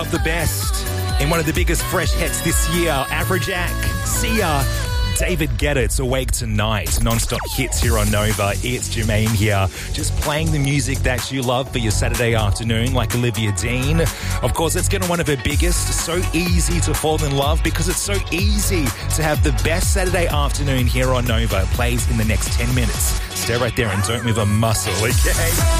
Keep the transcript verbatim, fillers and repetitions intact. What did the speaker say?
of the best in one of the biggest fresh hits this year. Afrojack, Sia, David Guetta. It's Awake Tonight. Non-stop hits here on Nova. It's Jermaine here, just playing the music that you love for your Saturday afternoon, like Olivia Dean. Of course, let's get on one of her biggest. So easy to fall in love because it's so easy to have the best Saturday afternoon here on Nova. It plays in the next ten minutes. Stay right there and don't move a muscle, okay?